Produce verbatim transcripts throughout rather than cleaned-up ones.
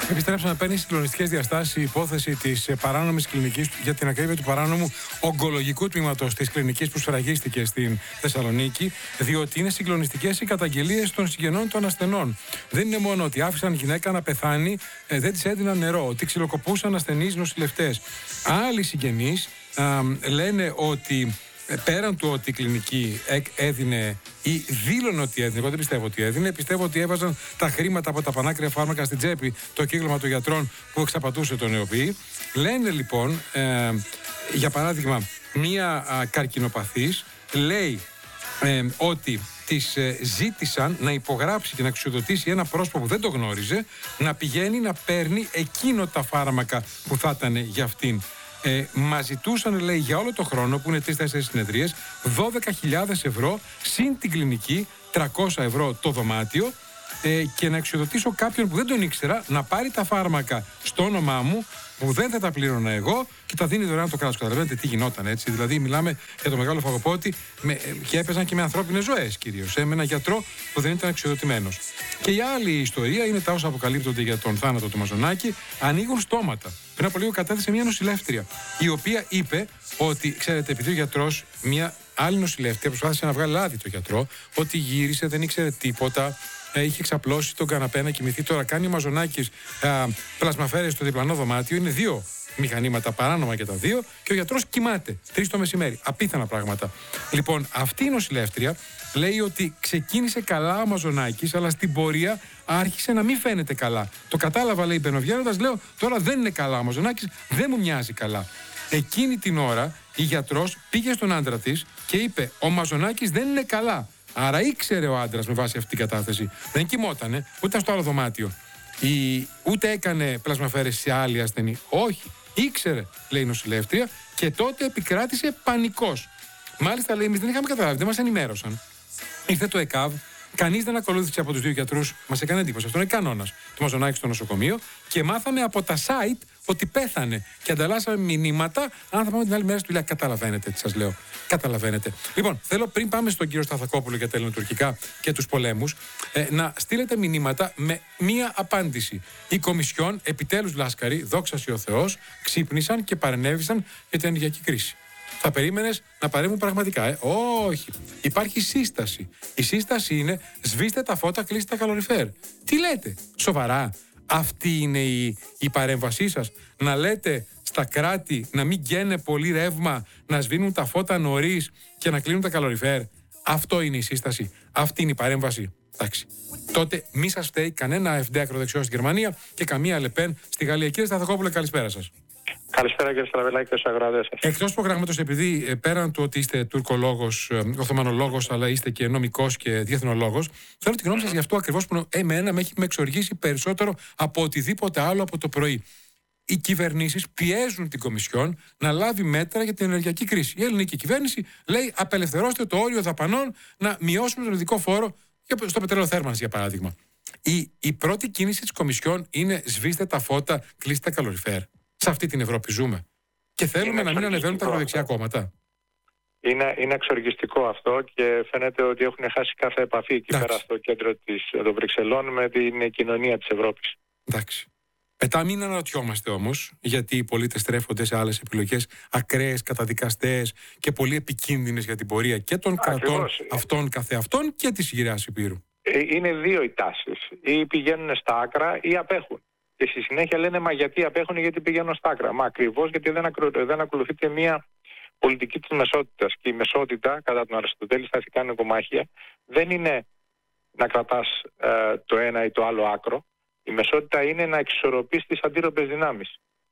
Επιστρέψαμε, παίρνει συγκλονιστικές διαστάσεις η υπόθεση της παράνομης κλινικής, για την ακρίβεια του παράνομου ογκολογικού τμήματος της κλινικής που σφραγίστηκε στην Θεσσαλονίκη, διότι είναι συγκλονιστικές οι καταγγελίες των συγγενών των ασθενών. Δεν είναι μόνο ότι άφησαν γυναίκα να πεθάνει, ε, δεν της έδιναν νερό, ότι ξυλοκοπούσαν ασθενείς νοσηλευτές. Άλλοι συγγενείς α, λένε ότι πέραν του ότι η κλινική έδινε ή δήλωνε ότι έδινε, εγώ δεν πιστεύω ότι έδινε, πιστεύω ότι έβαζαν τα χρήματα από τα πανάκρια φάρμακα στην τσέπη, το κύκλωμα των γιατρών που εξαπατούσε τον νεοποιή. Λένε λοιπόν, ε, για παράδειγμα, μία α, καρκινοπαθής λέει ε, ότι της ε, ζήτησαν να υπογράψει και να εξουδοτήσει ένα πρόσωπο που δεν το γνώριζε, να πηγαίνει να παίρνει εκείνο τα φάρμακα που θα ήταν για αυτήν. Ε, μας ζητούσαν, λέει, για όλο το χρόνο, που είναι τρεις-τέσσερις συνεδρίες, δώδεκα χιλιάδες ευρώ συν την κλινική, τριακόσια ευρώ το δωμάτιο, ε, και να εξοδοτήσω κάποιον που δεν τον ήξερα να πάρει τα φάρμακα στο όνομά μου, που δεν θα τα πλήρωνα εγώ, και τα δίνει δωρεάν το κράτος. Καταλαβαίνετε τι γινόταν, έτσι? Δηλαδή, μιλάμε για το μεγάλο φαγοπότη με, και έπαιζαν και με ανθρώπινες ζωές κυρίως. Ε, με έναν γιατρό που δεν ήταν εξοδοτημένος. Και η άλλη ιστορία είναι τα όσα αποκαλύπτονται για τον θάνατο του Μαζονάκη. Ανοίγουν στόματα. Πριν από λίγο κατέθεσε μια νοσηλεύτρια, η οποία είπε ότι, ξέρετε, επειδή ο γιατρός, μια άλλη νοσηλεύτρια προσπάθησε να βγάλει λάδι το γιατρό, ότι γύρισε, δεν ήξερε τίποτα. Είχε ξαπλώσει τον καναπέ να κοιμηθεί. Τώρα κάνει ο Μαζονάκης πλασμαφέρες στο διπλανό δωμάτιο. Είναι δύο μηχανήματα παράνομα και τα δύο. Και ο γιατρός κοιμάται τρεις το μεσημέρι. Απίθανα πράγματα. Λοιπόν, αυτή η νοσηλεύτρια λέει ότι ξεκίνησε καλά ο Μαζονάκης, αλλά στην πορεία άρχισε να μην φαίνεται καλά. Το κατάλαβα, λέει, μπαινοβγαίνοντας, λέω, τώρα δεν είναι καλά ο Μαζονάκης, δεν μου μοιάζει καλά. Εκείνη την ώρα η γιατρός πήγε στον άντρα της και είπε: ο Μαζονάκης δεν είναι καλά. Άρα ήξερε ο άντρας με βάση αυτή την κατάθεση. Δεν κοιμότανε, ούτε ήταν στο άλλο δωμάτιο. Η... Ούτε έκανε πλασμαφέρες σε άλλη ασθενή. Όχι. Ήξερε, λέει η νοσηλεύτρια, και τότε επικράτησε πανικός. Μάλιστα, λέει, εμείς δεν είχαμε καταλάβει, δεν μας ενημέρωσαν. Ήρθε το ΕΚΑΒ, κανείς δεν ακολούθησε από τους δύο γιατρούς, μας έκανε εντύπωση. Αυτό είναι κανόνας. Το Μαζονάκη στο νοσοκομείο, και μάθαμε από τα site ότι πέθανε. Και ανταλλάσσαμε μηνύματα. Αν θα πάμε την άλλη μέρα στη δουλειά, καταλαβαίνετε τι σας λέω. Καταλαβαίνετε. Λοιπόν, θέλω πριν πάμε στον κύριο Σταθακόπουλο για τα ελληνοτουρκικά και τους πολέμους, ε, να στείλετε μηνύματα με μία απάντηση. Η Κομισιόν, επιτέλους Λάσκαρη, δόξα σοι ο Θεός, ξύπνησαν και παρενέβησαν για την ενεργειακή κρίση. Θα περίμενες να παρέμβουν πραγματικά, ε? Όχι. Υπάρχει σύσταση. Η σύσταση είναι: σβήστε τα φώτα, κλείστε τα καλοριφέρ. Τι λέτε, σοβαρά? Αυτή είναι η, η παρέμβασή σας? Να λέτε στα κράτη να μην γκαίνε πολύ ρεύμα, να σβήνουν τα φώτα νωρίς και να κλείνουν τα καλοριφέρ? Αυτό είναι η σύσταση? Αυτή είναι η παρέμβαση? Εντάξει. Τότε μη σας φταίει κανένα εφ ντι ακροδεξιό στη Γερμανία και καμία Λεπέν στη Γαλλία. Κύριε Σταθακόπουλε, καλησπέρα σας. Καλησπέρα, κύριε Στραβελάκη, και στους αγρότες σας. Εκτός προγράμματος, επειδή ε, πέραν του ότι είστε τουρκολόγος, ε, οθωμανολόγος, αλλά είστε και νομικός και διεθνολόγος, θέλω τη γνώμη σας για αυτό ακριβώς που εμένα με έχει με εξοργήσει περισσότερο από οτιδήποτε άλλο από το πρωί. Οι κυβερνήσεις πιέζουν την Κομισιόν να λάβει μέτρα για την ενεργειακή κρίση. Η ελληνική κυβέρνηση λέει: απελευθερώστε το όριο δαπανών, να μειώσουμε τον ειδικό φόρο στο πετρέλαιο θέρμανσης, για παράδειγμα. Η, η πρώτη κίνηση της Κομισιόν είναι: σβήστε τα φώτα, κλείστε τα καλοριφέρ. Σε αυτή την Ευρώπη ζούμε. Και θέλουμε είναι να μην ανεβαίνουν τα ακροδεξιά κόμματα. Είναι, είναι εξοργιστικό αυτό, και φαίνεται ότι έχουν χάσει κάθε επαφή εκεί Εντάξει. πέρα στο κέντρο της, των Βρυξελών με την κοινωνία της Ευρώπης. Εντάξει. Μετά μην αναρωτιόμαστε όμως, γιατί οι πολίτες στρέφονται σε άλλες επιλογές ακραίες, καταδικαστές και πολύ επικίνδυνες για την πορεία και των Ακριβώς. κρατών αυτών καθεαυτών και της γυραιάς Υπήρου. Ε, είναι δύο οι τάσεις. Ή πηγαίνουν στα άκρα ή απέχουν. Και στη συνέχεια λένε: μα γιατί απέχουν, γιατί πηγαίνουν στα άκρα? Μα ακριβώς γιατί δεν, ακρου... δεν ακολουθείται μια πολιτική της μεσότητας. Και η μεσότητα, κατά τον Αριστοτέλη, στα ηθικά νοικομάχια, δεν είναι να κρατάς ε, το ένα ή το άλλο άκρο. Η μεσότητα είναι να εξισορροπείς τις αντίρροπες δυνάμεις.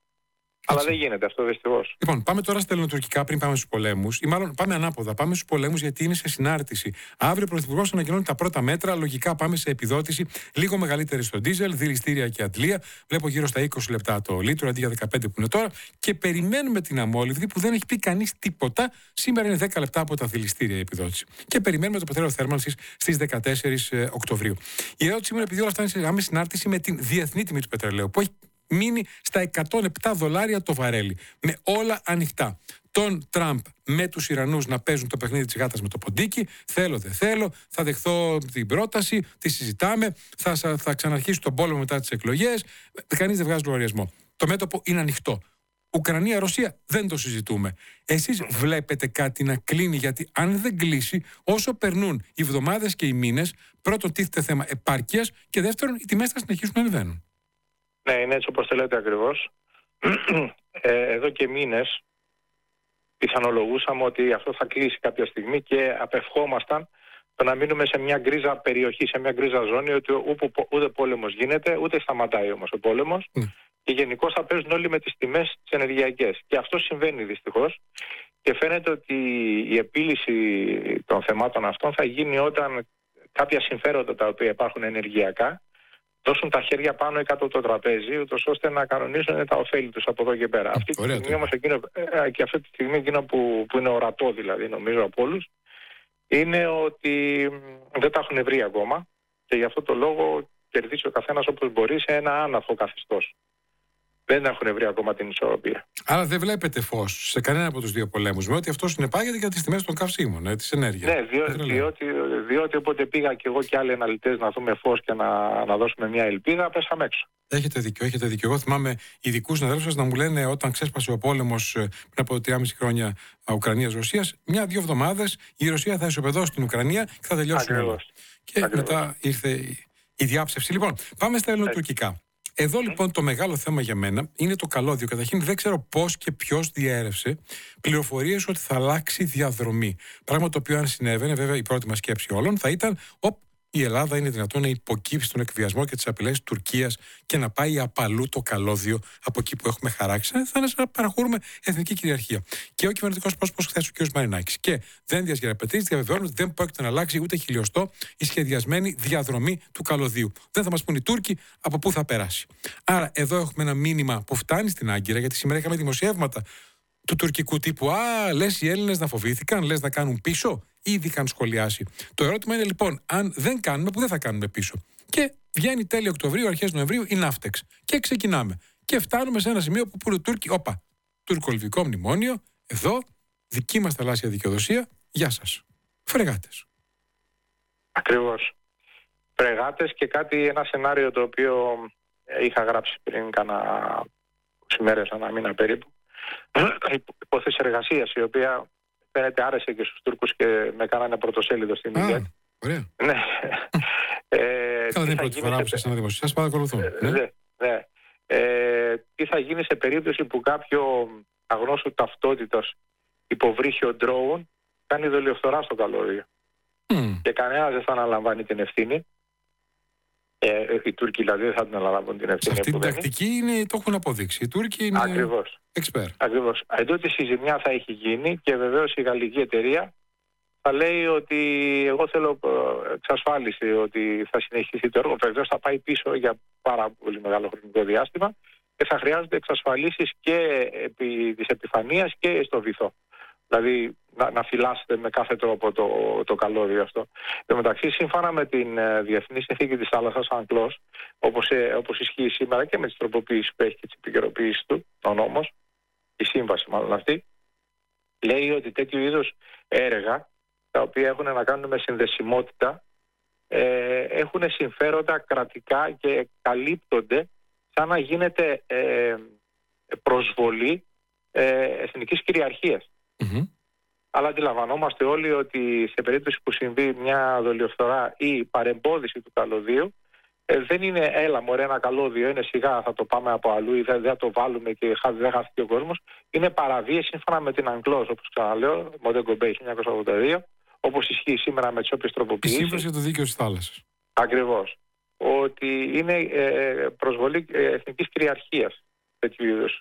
Αλλά δεν γίνεται αυτό, δυστυχώς. Λοιπόν, πάμε τώρα στα ελληνοτουρκικά πριν πάμε στους πολέμους. Ή μάλλον πάμε ανάποδα. Πάμε στους πολέμους, γιατί είναι σε συνάρτηση. Αύριο ο Πρωθυπουργός ανακοινώνει τα πρώτα μέτρα. Λογικά πάμε σε επιδότηση λίγο μεγαλύτερη στο ντίζελ, δηληστήρια και αντλία. Βλέπω γύρω στα είκοσι λεπτά το λίτρο αντί για δεκαπέντε που είναι τώρα. Και περιμένουμε την αμόλυβδη, που δεν έχει πει κανείς τίποτα. Σήμερα είναι δέκα λεπτά από τα δηληστήρια η επιδότηση. Και περιμένουμε το πετρέλαιο θέρμανσης στις δεκατέσσερις Οκτωβρίου. Η ερώτηση μου είναι, επειδή όλα αυτά είναι σε άμεση συνάρτηση με την διεθνή τιμή του πετρελαίου, που έχει μείνει στα εκατόν επτά δολάρια το βαρέλι. Με όλα ανοιχτά. Τον Τραμπ με τους Ιρανούς να παίζουν το παιχνίδι της γάτας με το ποντίκι. Θέλω, δεν θέλω. Θα δεχθώ την πρόταση. Τη συζητάμε. Θα, θα, θα ξαναρχίσει τον πόλεμο μετά τις εκλογές. Κανείς δεν βγάζει λογαριασμό. Το μέτωπο είναι ανοιχτό. Ουκρανία-Ρωσία δεν το συζητούμε. Εσείς βλέπετε κάτι να κλείνει? Γιατί αν δεν κλείσει, όσο περνούν οι εβδομάδες και οι μήνες, πρώτον τίθεται θέμα επάρκειας και δεύτερον οι τιμές θα συνεχίσουν να ανεβαίνουν. Ναι, είναι έτσι όπως το λέτε ακριβώς. ε, εδώ και μήνες πιθανολογούσαμε ότι αυτό θα κλείσει κάποια στιγμή και απευχόμασταν το να μείνουμε σε μια γκρίζα περιοχή, σε μια γκρίζα ζώνη, ότι ούτε πόλεμος γίνεται, ούτε σταματάει όμως ο πόλεμος. Mm. Και γενικώς θα παίζουν όλοι με τις τιμές τις ενεργειακές. Και αυτό συμβαίνει δυστυχώς. Και φαίνεται ότι η επίλυση των θεμάτων αυτών θα γίνει όταν κάποια συμφέροντα τα οποία υπάρχουν ενεργειακά δώσουν τα χέρια πάνω ή κάτω από το τραπέζι, ούτως ώστε να κανονίσουν τα ωφέλη τους από εδώ και πέρα. Αυτή τη στιγμή όμως εκείνο, και αυτή τη στιγμή εκείνο που, που είναι ορατό δηλαδή νομίζω από όλους, είναι ότι δεν τα έχουν βρει ακόμα και γι' αυτό το λόγο κερδίσει ο καθένας όπως μπορεί σε ένα άναθο καθεστώς. Δεν έχουν βρει ακόμα την ισορροπία. Άρα δεν βλέπετε φως σε κανένα από τους δύο πολέμους, με ότι αυτό συνεπάγεται για τις τιμές των καυσίμων, ε, της ενέργειας. Ναι, διό, διότι, διότι όποτε πήγα και εγώ και άλλοι αναλυτές να δούμε φως και να, να δώσουμε μια ελπίδα, πέσαμε έξω. Έχετε δίκιο, έχετε δίκιο. Εγώ θυμάμαι ειδικούς συναδέλφους σας να μου λένε όταν ξέσπασε ο πόλεμος πριν από τρία χρόνια Ουκρανίας-Ρωσίας, μια-δύο εβδομάδες η Ρωσία θα ισοπεδώσει την Ουκρανία και θα τελειώσει όλα. Και Ακριβώς. μετά ήρθε η διάψευση. Λοιπόν, πάμε στα ελληνοτουρκικά. Εδώ λοιπόν το μεγάλο θέμα για μένα είναι το καλώδιο. Καταρχήν δεν ξέρω πώς και ποιος διέρευσε πληροφορίες ότι θα αλλάξει διαδρομή. Πράγμα το οποίο αν συνέβαινε, βέβαια η πρώτη μας σκέψη όλων θα ήταν οπ, η Ελλάδα είναι δυνατόν να υποκύψει τον εκβιασμό και τις απειλές της Τουρκίας και να πάει απαλού το καλώδιο από εκεί που έχουμε χαράξει. Θα είναι σαν να παραχωρούμε εθνική κυριαρχία. Και ο κυβερνητικός πρόσωπος χθες ο κ. Μαρινάκης. Και δεν διασγεραπετήσει, διαβεβαιώνουν ότι δεν πρόκειται να αλλάξει ούτε χιλιοστό η σχεδιασμένη διαδρομή του καλωδίου. Δεν θα μας πούν οι Τούρκοι από πού θα περάσει. Άρα εδώ έχουμε ένα μήνυμα που φτάνει στην Άγκυρα, γιατί σήμερα είχαμε δημοσιεύματα του τουρκικού τύπου. Α, λες οι Έλληνες να φοβήθηκαν, λες να κάνουν πίσω. Ήδη είχαν σχολιάσει. Το ερώτημα είναι λοιπόν, αν δεν κάνουμε, που δεν θα κάνουμε πίσω. Και βγαίνει τέλη Οκτωβρίου, αρχές Νοεμβρίου η Ναύτεξ. Και ξεκινάμε. Και φτάνουμε σε ένα σημείο που πούν οι Τούρκοι, όπα, τουρκολιβικό μνημόνιο, εδώ, δική μας θαλάσσια δικαιοδοσία, γεια σας. Φρεγάτες. Ακριβώς. Φρεγάτες και κάτι, ένα σενάριο το οποίο είχα γράψει πριν κάνα είκοσι μέρες, ένα μήνα περίπου. Υπόθεση εργασίας, η οποία φαίνεται άρεσε και στους Τούρκους και με κάνανε πρωτοσέλιδο στην Ινδία. Ωραία. Ναι. Καλά, δεν είναι πρώτη φορά που σας αναδημοσιεύσει. Σας παρακολουθώ. Ναι, ναι. Ε, τι θα γίνει σε περίπτωση που κάποιο αγνώστου ταυτότητας υποβρύχιο ντρόουν κάνει δολιοφθορά στο καλώδιο. Mm. Και κανένας δεν θα αναλαμβάνει την ευθύνη. Ε, οι Τούρκοι δηλαδή δεν θα την αναλαμβάνουν την ευθύνη. Σε αυτή την τακτική είναι, το έχουν αποδείξει. Οι Τούρκοι είναι Ακριβώς. expert. Ακριβώς. Εντούτοις η ζημιά θα έχει γίνει και βεβαίως η γαλλική εταιρεία θα λέει ότι εγώ θέλω εξασφάλιση ότι θα συνεχίσει το έργο. Βεβαίως θα πάει πίσω για πάρα πολύ μεγάλο χρονικό διάστημα και θα χρειάζονται εξασφαλίσεις και επί της επιφανείας και στο βυθό. Δηλαδή να, να φυλάσσεται με κάθε τρόπο το, το καλώδιο αυτό. Εν τω μεταξύ, σύμφωνα με την ε, Διεθνή Συνθήκη της Θάλασσας Ανκλός, όπως, ε, όπως ισχύει σήμερα και με τις τροποποιήσεις που έχει και τις επικαιροποιήσεις του, ο νόμος, η σύμβαση μάλλον αυτή, λέει ότι τέτοιου είδους έργα, τα οποία έχουν να κάνουν με συνδεσιμότητα, ε, έχουν συμφέροντα κρατικά και καλύπτονται σαν να γίνεται ε, προσβολή ε, εθνικής κυριαρχίας. Mm-hmm. Αλλά αντιλαμβανόμαστε όλοι ότι σε περίπτωση που συμβεί μια δολιοφθορά ή παρεμπόδιση του καλωδίου, ε, δεν είναι έλα μωρέ ένα καλώδιο, είναι σιγά θα το πάμε από αλλού ή δεν θα το βάλουμε και δεν χάθηκε ο κόσμος. Είναι παραβίαση σύμφωνα με την Αγκλός, όπως ξαναλέω, Μοντέγκο Μπέι χίλια εννιακόσια ογδόντα δύο, όπως ισχύει σήμερα με τις όποιες τροποποιήσεις. Η σύμβαση για το δίκαιο της θάλασσας. Ακριβώς. Ότι είναι ε, προσβολή ε, εθνικής κυριαρχίας τέτοιου είδους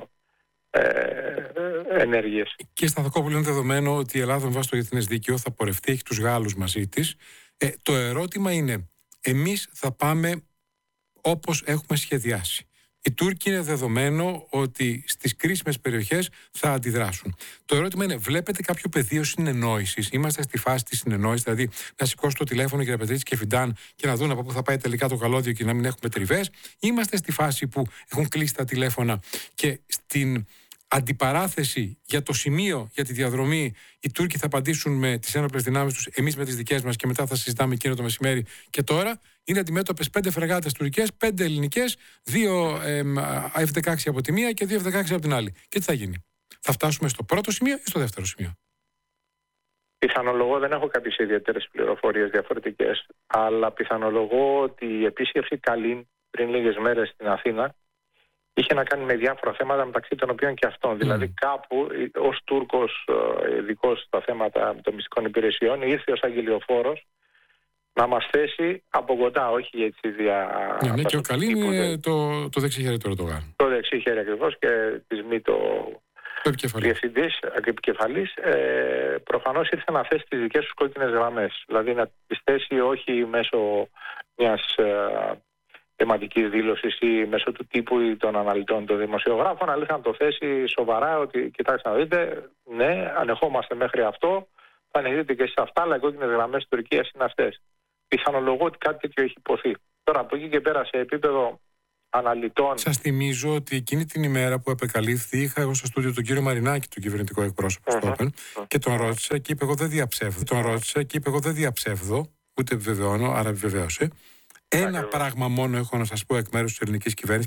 ενέργειες. Και Σταθακόπουλο, είναι δεδομένο ότι η Ελλάδα με βάση το διεθνές δίκαιο θα πορευτεί, έχει τους Γάλλους μαζί της. Ε, το ερώτημα είναι, εμείς θα πάμε όπως έχουμε σχεδιάσει. Οι Τούρκοι είναι δεδομένο ότι στις κρίσιμες περιοχές θα αντιδράσουν. Το ερώτημα είναι, βλέπετε κάποιο πεδίο συνεννόησης? Είμαστε στη φάση της συνεννόησης, δηλαδή να σηκώσω το τηλέφωνο για Πετρίτσι και Φιντάν και να δουν από πού θα πάει τελικά το καλώδιο και να μην έχουμε τριβές? Είμαστε στη φάση που έχουν κλείσει τα τηλέφωνα και στην αντιπαράθεση για το σημείο, για τη διαδρομή, οι Τούρκοι θα απαντήσουν με τις ένοπλες δυνάμεις τους, εμείς με τις δικές μας, και μετά θα συζητάμε εκείνο το μεσημέρι. Και τώρα είναι αντιμέτωπες πέντε φρεγάτες τουρκικές, πέντε ελληνικές, δύο εφ δεκαέξι από τη μία και δύο εφ δεκαέξι από την άλλη. Και τι θα γίνει? Θα φτάσουμε στο πρώτο σημείο ή στο δεύτερο σημείο? Πιθανολογώ, δεν έχω κάποιες ιδιαίτερες πληροφορίες διαφορετικές, αλλά πιθανολογώ ότι η επίσκεψη Καλίν πριν λίγες μέρες στην Αθήνα είχε να κάνει με διάφορα θέματα, μεταξύ των οποίων και αυτών. Mm. Δηλαδή, κάπου ως Τούρκος ειδικός στα θέματα των μυστικών υπηρεσιών ήρθε ως αγγελιοφόρος να μας θέσει από κοντά, όχι έτσι δια. Ναι, ναι, και ο Καλίν είναι το, το δεξί χέρι του Ερντογάν. Το δεξί χέρι ακριβώς, και της ΜΗ το, το διευθυντής, επικεφαλής. Ε, προφανώς ήρθε να θέσει τις δικές τους κόκκινες γραμμές. Δηλαδή να τις θέσει όχι μέσω μιας ε, θεματικής δήλωσης ή μέσω του τύπου ή των αναλυτών των δημοσιογράφων, αλλά να το θέσει σοβαρά ότι, κοιτάξτε να δείτε, ναι, ανεχόμαστε μέχρι αυτό, θα ανεχτείτε και σε αυτά, αλλά οι κόκκινες γραμμές της Τουρκίας είναι αυτές. Πιθανολογώ ότι κάτι τέτοιο έχει υποθεί. Τώρα από εκεί και πέρα σε επίπεδο αναλυτών. Σας θυμίζω ότι εκείνη την ημέρα που επεκαλύφθη, είχα εγώ στο στούντιο τον κύριο Μαρινάκη, τον κυβερνητικό εκπρόσωπο στο Open, uh-huh. και τον ρώτησα και είπε: Εγώ δεν διαψεύδω. Τον ρώτησα και είπε: Εγώ δεν διαψεύδω, ούτε επιβεβαιώνω, άρα επιβεβαίωσε. Ένα Ακριβώς. πράγμα μόνο έχω να σας πω εκ μέρους της ελληνικής κυβέρνησης.